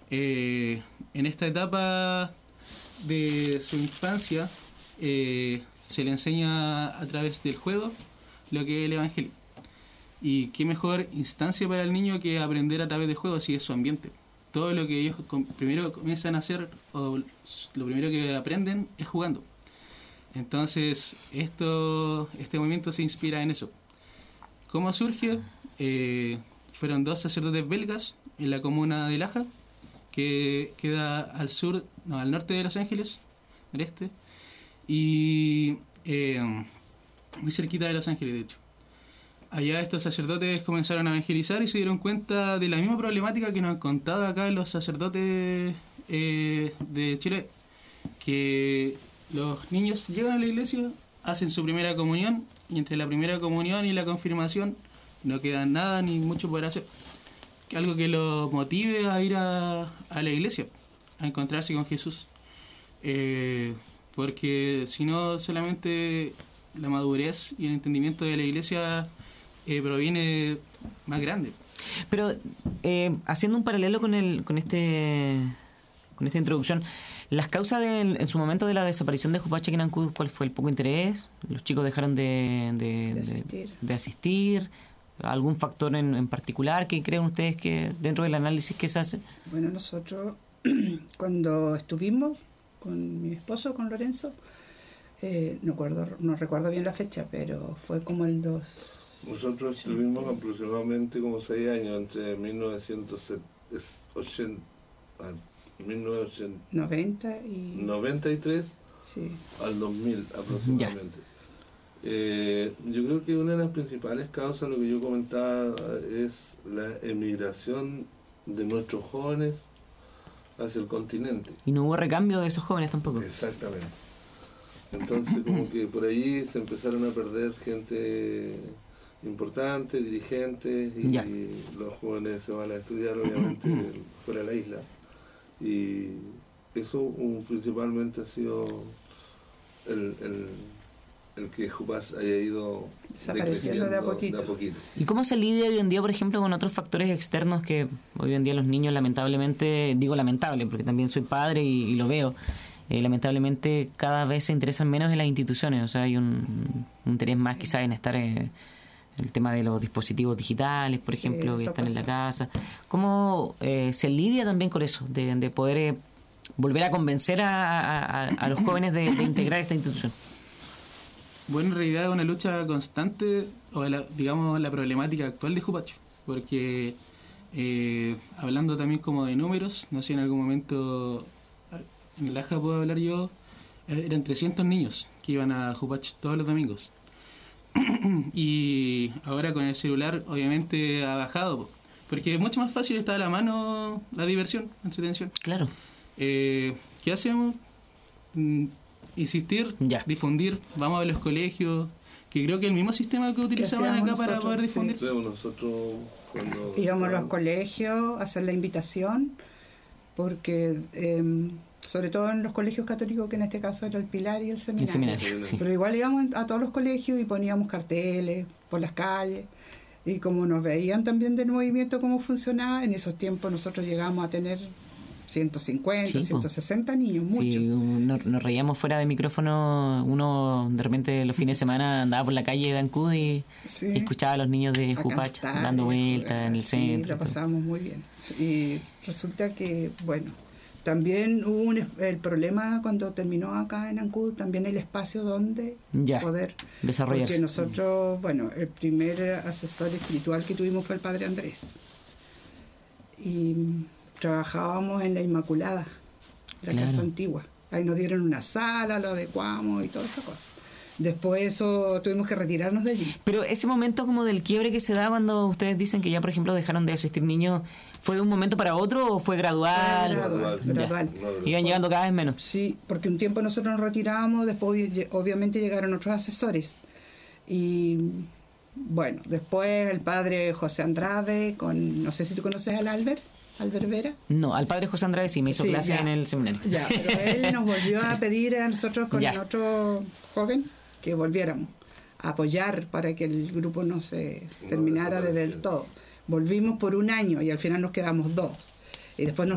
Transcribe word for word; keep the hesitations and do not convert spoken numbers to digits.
eh, en esta etapa de su infancia eh, se le enseña a través del juego lo que es el evangelio. Y qué mejor instancia para el niño que aprender a través del juego si es su ambiente. Todo lo que ellos com- primero comienzan a hacer, o lo primero que aprenden es jugando. Entonces, esto este movimiento se inspira en eso. ¿Cómo surge? Eh, fueron dos sacerdotes belgas en la comuna de Laja, que queda al sur, no, al norte de Los Ángeles, al este, y eh, muy cerquita de Los Ángeles, de hecho. Allá estos sacerdotes comenzaron a evangelizar y se dieron cuenta de la misma problemática que nos han contado acá los sacerdotes eh, de Chile, que los niños llegan a la iglesia, hacen su primera comunión, y entre la primera comunión y la confirmación no queda nada ni mucho por hacer. Algo que los motive a ir a, a la iglesia, a encontrarse con Jesús. Eh, porque si no, solamente la madurez y el entendimiento de la iglesia eh, proviene más grande. Pero eh, haciendo un paralelo con el con este con esta introducción, las causas de, en su momento de la desaparición de Jupache en Ancud, ¿cuál fue? ¿El poco interés? ¿Los chicos dejaron de, de, de, asistir. de, de asistir? ¿Algún factor en, en particular que creen ustedes que dentro del análisis que se hace? Bueno, nosotros cuando estuvimos con mi esposo, con Lorenzo, eh, no, acuerdo, no recuerdo bien la fecha, pero fue como el dos. Nosotros estuvimos aproximadamente como seis años, entre mil novecientos ochenta, mil novecientos noventa y noventa y tres sí. al dos mil aproximadamente. Eh, yo creo que una de las principales causas, lo que yo comentaba, es la emigración de nuestros jóvenes hacia el continente. Y no hubo recambio de esos jóvenes tampoco. Exactamente. Entonces como que por ahí se empezaron a perder gente importante, dirigentes, y ya. los jóvenes se van a estudiar obviamente fuera de la isla. Y eso um, principalmente ha sido el, el, el que Jupas haya ido desapareciendo de a poquito. de a poquito. ¿Y cómo se lidia hoy en día, por ejemplo, con otros factores externos que hoy en día los niños lamentablemente, digo lamentable porque también soy padre y, y lo veo, eh, lamentablemente cada vez se interesan menos en las instituciones? O sea, hay un, un interés más quizás en estar en el tema de los dispositivos digitales, por ejemplo, sí, que están pasa en la casa. ¿Cómo eh, se lidia también con eso, de, de poder eh, volver a convencer a, a, a los jóvenes de, de integrar esta institución? Bueno, en realidad es una lucha constante, o la, digamos la problemática actual de Jupacho, porque eh, hablando también como de números, no sé, en algún momento en Laja puedo hablar yo, eh, eran trescientos niños que iban a Jupacho todos los domingos. Y ahora con el celular obviamente ha bajado, porque es mucho más fácil, está a la mano la diversión, la entretención. Claro. Eh, ¿Qué hacemos? Mm, insistir, ya. difundir, vamos a los colegios, que creo que el mismo sistema que utilizaban acá nosotros, para poder difundir. Sí. Nosotros cuando íbamos a los colegios a hacer la invitación, porque eh, sobre todo en los colegios católicos, que en este caso era el Pilar y el Seminario, el seminario sí. Pero igual íbamos a todos los colegios y poníamos carteles por las calles, y como nos veían también del movimiento cómo funcionaba, en esos tiempos nosotros llegamos a tener ciento cincuenta, sí, ciento sesenta niños, muchos. Sí, nos, nos reíamos fuera de micrófono. Uno de repente los fines de semana andaba por la calle de Ancud y, sí. y escuchaba a los niños de Jupacha dando vueltas en el sí, centro. Sí, lo pasábamos muy bien. Y resulta que, bueno, también hubo un, el problema cuando terminó acá en Ancud, también el espacio donde ya, poder desarrollarse. Porque nosotros, bueno, el primer asesor espiritual que tuvimos fue el Padre Andrés. Y trabajábamos en la Inmaculada, la claro. casa antigua. Ahí nos dieron una sala, lo adecuamos y todas esas cosas. Después eso tuvimos que retirarnos de allí. Pero ese momento como del quiebre que se da cuando ustedes dicen que ya, por ejemplo, dejaron de asistir niños, ¿fue de un momento para otro o fue gradual? Fue gradual, gradual. Iban llegando cada vez menos. Sí, porque un tiempo nosotros nos retiramos, después obviamente llegaron otros asesores. Y bueno, después el padre José Andrade, con no sé si tú conoces al Albert. ¿Albert Vera? No, al padre José Andrade sí, me hizo sí, clase ya, en el seminario. Ya, pero él nos volvió a pedir a nosotros con el otro joven que volviéramos a apoyar para que el grupo no se terminara no, de del todo. Volvimos por un año y al final nos quedamos dos. Y después nos